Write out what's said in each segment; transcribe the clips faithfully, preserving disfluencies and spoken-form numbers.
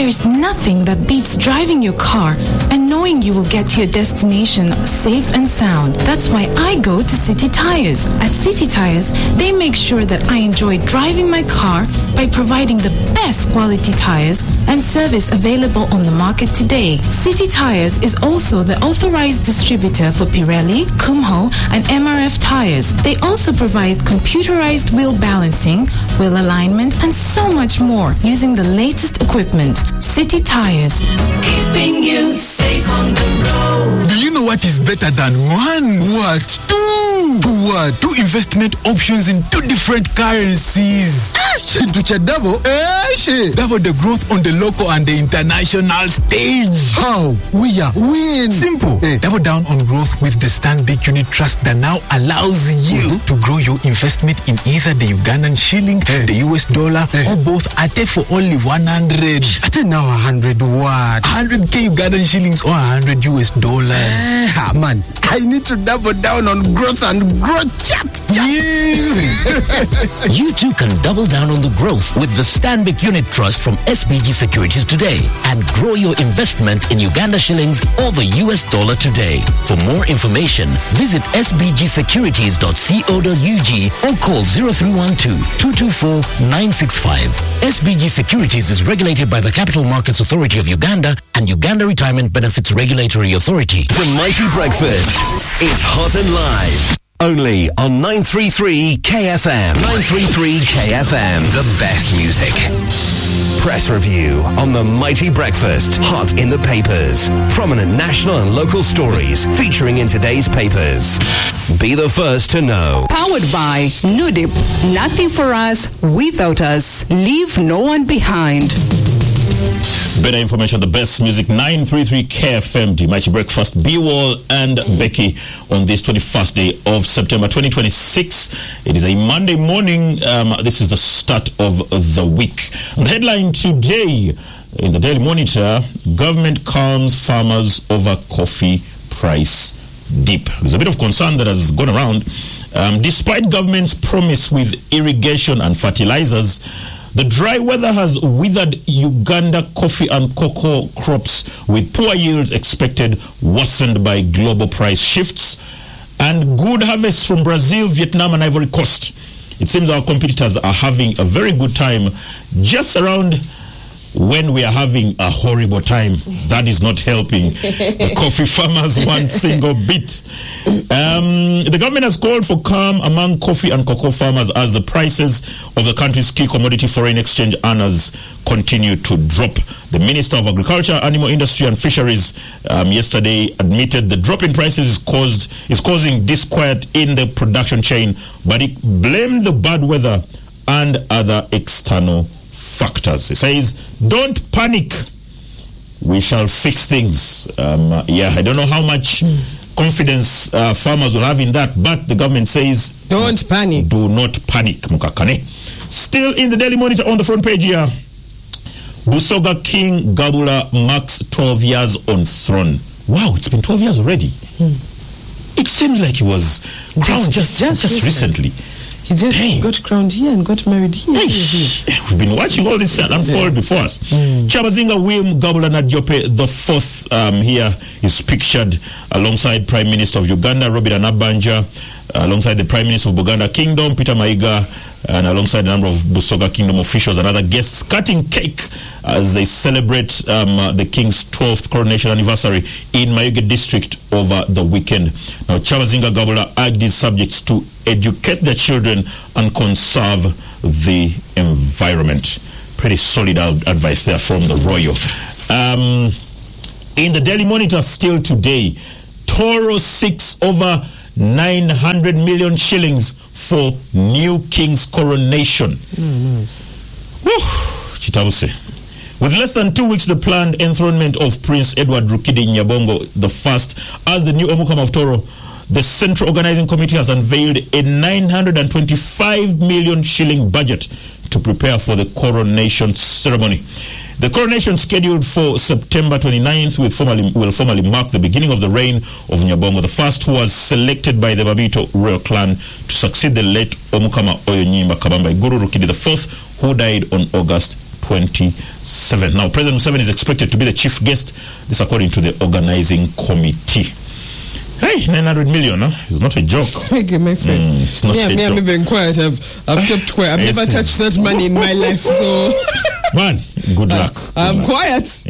There's nothing that beats driving your car and knowing you will get to your destination safe and sound. That's why I go to City Tires. At City Tires, they make sure that I enjoy driving my car by providing the best quality tires and service available on the market today. City Tires is also the authorized distributor for Pirelli, Kumho, and M R F tires. They also provide computerized wheel balancing, wheel alignment, and so much more using the latest equipment. City Tires, keeping you safe on the road. Do you know what is better than one? What? Two! Two what? Two investment options in two different currencies. Ah, Shintu cha double? Eh, she. Double the growth on the local and the international stage. How? We are win. Simple. Eh. Double down on growth with the Stanbic Unit Trust that now allows you mm-hmm. to grow your investment in either the Ugandan shilling, eh. the U S dollar, eh. or both at for only one hundred. At now one hundred what? one hundred K Ugandan shillings or one hundred U S dollars. Eh, man, I need to double down on growth and growth. Chap, chap. Yes. You too can double down on the growth with the Stanbic Unit Trust from S B G Securities today and grow your investment in Uganda shillings or the U S dollar today. For more information, visit s b g securities dot co dot u g or call zero three one two, two two four, nine six five. S B G Securities is regulated by the Capital Markets Authority of Uganda and Uganda Retirement Benefits Regulatory Authority. The Mighty Breakfast. It's hot and live. Only on nine thirty-three K F M. nine thirty-three K F M. The best music. Press review on The Mighty Breakfast. Hot in the papers. Prominent national and local stories featuring in today's papers. Be the first to know. Powered by Nudip. Nothing for us without us. Leave no one behind. Better information, the best music, nine thirty-three K F M, The Mighty Breakfast, B-Wall and Becky on this twenty-first day of September twenty twenty-six. It is a Monday morning. Um, this is the start of the week. The headline today in the Daily Monitor, government calms farmers over coffee price dip. There's a bit of concern that has gone around. Um, despite government's promise with irrigation and fertilizers, the dry weather has withered Uganda coffee and cocoa crops, with poor yields expected, worsened by global price shifts, and good harvests from Brazil, Vietnam, and Ivory Coast. It seems our competitors are having a very good time just around when we are having a horrible time. That is not helping the coffee farmers one single bit. Um, the government has called for calm among coffee and cocoa farmers as the prices of the country's key commodity foreign exchange earners continue to drop. The Minister of Agriculture, Animal Industry and Fisheries um, yesterday admitted the drop in prices is caused is causing disquiet in the production chain, but he blamed the bad weather and other external factors. He says, don't panic. We shall fix things. Um, yeah, I don't know how much mm. confidence uh, farmers will have in that, but the government says, don't panic. Do not panic, Mukakane. Still in the Daily Monitor on the front page here, Busoga King Gabula marks twelve years on throne. Wow, it's been twelve years already. Mm. It seems like he was crowned just, just, just recently. recently. He just Dang. got crowned here and got married here. here. We've been watching all this unfold yeah. before us. Mm. Chabazinga William Gabula Nadjope the fourth um, here is pictured alongside Prime Minister of Uganda, Robert Anabanja, uh, alongside the Prime Minister of Buganda Kingdom, Peter Maiga, and alongside a number of Busoga Kingdom officials and other guests cutting cake as they celebrate um, uh, the King's twelfth coronation anniversary in Mayuge district over the weekend. Now, Chabazinga Gabula urged his subjects to educate their children and conserve the environment. Pretty solid advice there from the royal. Um, in the Daily Monitor still today, Toro seeks over nine hundred million shillings for new king's coronation. Mm, nice. Woo, Chitabuse. With less than two weeks, the planned enthronement of Prince Edward Rukidi Nyabongo the First as the new Omukama of Toro, the Central Organizing Committee has unveiled a nine hundred twenty-five million shilling budget to prepare for the coronation ceremony. The coronation, scheduled for September twenty-ninth, will formally, will formally mark the beginning of the reign of Nyabongo the First, who was selected by the Babito royal clan to succeed the late Omukama Oyonyimba Kabamba Guru Rukidi the Fourth, who died on August twenty-seven. Now, President Museveni is expected to be the chief guest, this according to the organizing committee. Hey, nine hundred million, huh? It's not a joke. Okay, my friend. Mm, it's not yeah, a me, joke. I'm even quiet. I've, I've kept quiet. I've Yes, never yes. touched that money in my life, so... Man, good luck. I'm Good luck. quiet.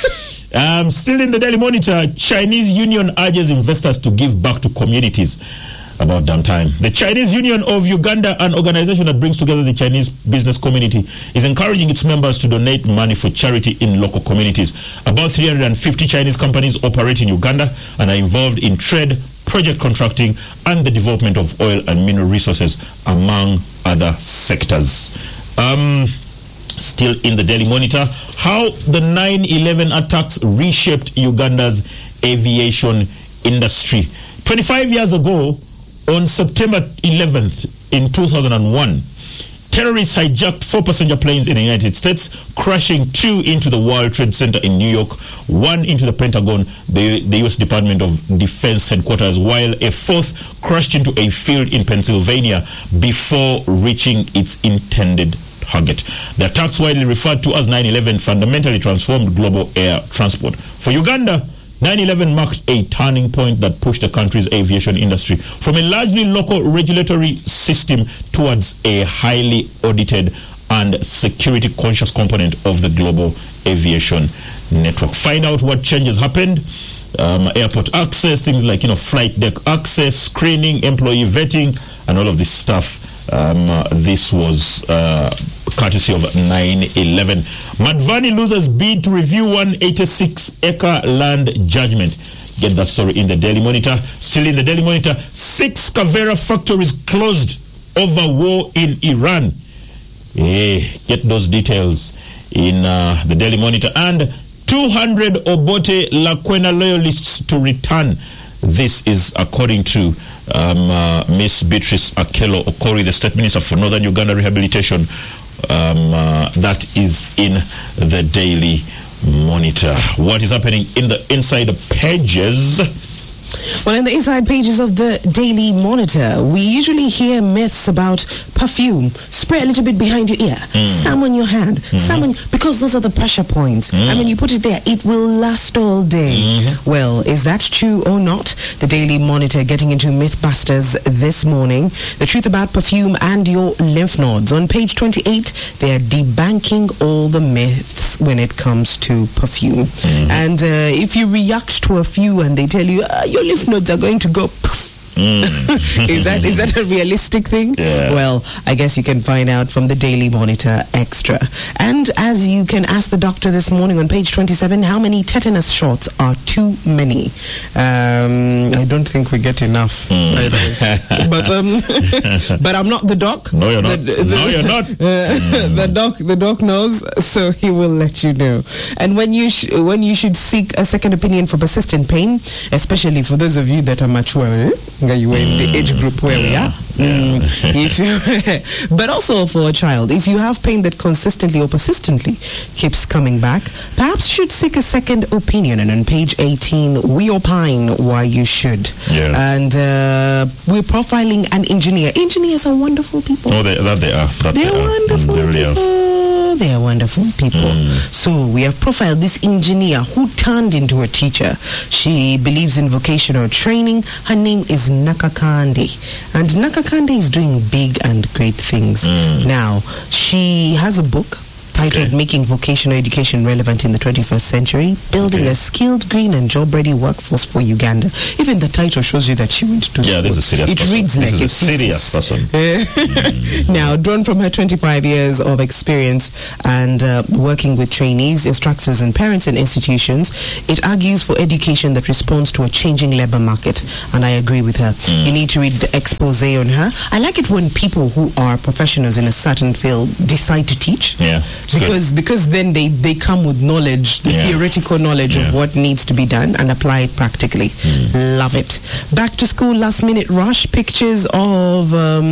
Yeah. Um, still in the Daily Monitor, Chinese Union urges investors to give back to communities. About damn time. The Chinese Union of Uganda, an organization that brings together the Chinese business community, is encouraging its members to donate money for charity in local communities. About three hundred fifty Chinese companies operate in Uganda and are involved in trade, project contracting, and the development of oil and mineral resources, among other sectors. Um, still in the Daily Monitor, how the nine eleven attacks reshaped Uganda's aviation industry. twenty-five years ago, on September eleventh in two thousand one, terrorists hijacked four passenger planes in the United States, crashing two into the World Trade Center in New York, one into the Pentagon, the, the U S Department of Defense headquarters, while a fourth crashed into a field in Pennsylvania before reaching its intended target. The attacks, widely referred to as nine eleven, fundamentally transformed global air transport. For Uganda, nine eleven marked a turning point that pushed the country's aviation industry from a largely local regulatory system towards a highly audited and security-conscious component of the global aviation network. Find out what changes happened. Um, airport access, things like, you know, flight deck access, screening, employee vetting, and all of this stuff. Um, uh, this was uh, courtesy of nine eleven. Madvani loses bid to review one hundred eighty-six acre land judgment. Get that story in the Daily Monitor. Still in the Daily Monitor, six Kavera factories closed over war in Iran. Hey, get those details in uh, the Daily Monitor. And two hundred Obote Lakwena loyalists to return. This is according to um, uh, Miss Beatrice Akelo Okori, the State Minister for Northern Uganda Rehabilitation. Um, uh, that is in the Daily Monitor. What is happening in the inside pages? Well, in the inside pages of the Daily Monitor, we usually hear myths about perfume. Spray a little bit behind your ear, mm. some on your hand, mm-hmm. some on, because those are the pressure points. Mm. And when you put it there, it will last all day. Mm-hmm. Well, is that true or not? The Daily Monitor getting into Mythbusters this morning. The truth about perfume and your lymph nodes. On page twenty-eight, they are debunking all the myths when it comes to perfume. Mm-hmm. And uh, if you react to a few and they tell you, uh, your lymph nodes are going to go poof. Mm. is that is that a realistic thing? Yeah. Well, I guess you can find out from the Daily Monitor Extra. And as you can ask the doctor this morning on page twenty-seven, how many tetanus shots are too many? Um, I don't think we get enough. Mm. but um, but I'm not the doc. No, you're not. The, the, no, you're not. Uh, mm. The doc the doc knows, so he will let you know. And when you sh- when you should seek a second opinion for persistent pain, especially for those of you that are mature. Eh? You were in the age group where we are. Mm. If you, but also for a child, if you have pain that consistently or persistently keeps coming back, perhaps you should seek a second opinion. And on page eighteen, we opine why you should. Yes. And uh, we're profiling an engineer. Engineers are wonderful people. Oh, they, that they are. That They're they are. wonderful Mm, they really people. are. They are wonderful people. Mm. So we have profiled this engineer who turned into a teacher. She believes in vocational training. Her name is Nakakande. And Nakakande is doing big and great things. Mm. Now, she has a book titled okay. Making Vocational Education Relevant in the twenty-first Century, Building okay. a Skilled, Green and Job-Ready Workforce for Uganda. Even the title shows you that she went to Yeah, school. this is a serious It person. reads this like is a a serious person. mm. Now, drawn from her twenty-five years of experience and uh, working with trainees, instructors and parents in institutions, it argues for education that responds to a changing labor market. And I agree with her. Mm. You need to read the expose on her. I like it when people who are professionals in a certain field decide to teach. Yeah. Because because then they, they come with knowledge, the yeah. theoretical knowledge yeah. of what needs to be done and apply it practically. Mm. Love it. Back to school last minute rush. Pictures of um,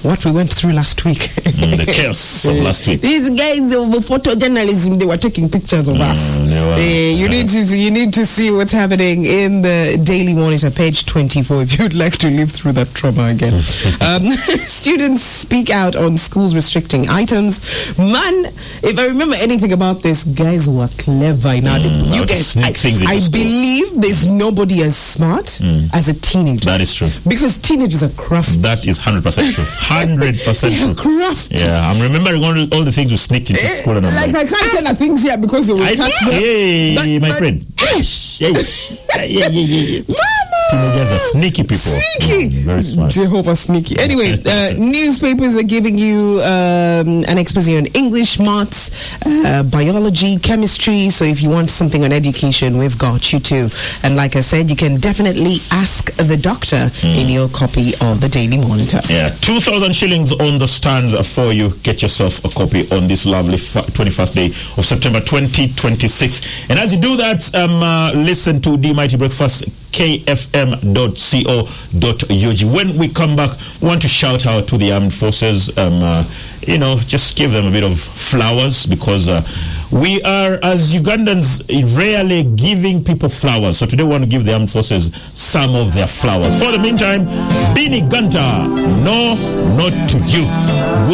what we went through last week. Mm, the chaos of last week. These guys of photojournalism, they were taking pictures of mm, us. Uh, you need to you need to see what's happening in the Daily Monitor, page twenty-four, if you'd like to live through that trauma again. um, students speak out on schools restricting items. Man, if I remember anything about this, guys were clever. Now, mm, you guys, I, I believe there's nobody as smart mm. as a teenager. That is true. Because teenagers are crafty. That is one hundred percent true. one hundred percent true. Crafty. Yeah, I'm remembering all, all the things we sneaked into uh, school. And I'm like, like, I can't say the things here because they will I catch know. them. Hey, but, my but, friend. Hey. Yeah, yeah, yeah, yeah. Teenagers are sneaky people. Sneaky. Mm, very smart. Jehovah sneaky. Anyway, uh, newspapers are giving you um, an expose on English, maths, uh, biology, chemistry. So if you want something on education, we've got you too. And like I said, you can definitely ask the doctor mm. in your copy of the Daily Monitor. Yeah, two thousand shillings on the stands for you. Get yourself a copy on this lovely twenty-first day of September twenty twenty-six. And as you do that, um, uh, listen to the Mighty Breakfast, K F M dot co dot u g. When we come back, we want to shout out to the armed forces. Um, uh, you know, just give them a bit of flowers because uh, we are, as Ugandans, rarely giving people flowers. So today we want to give the armed forces some of their flowers. For the meantime, Bini Ganta, no, not to you. Good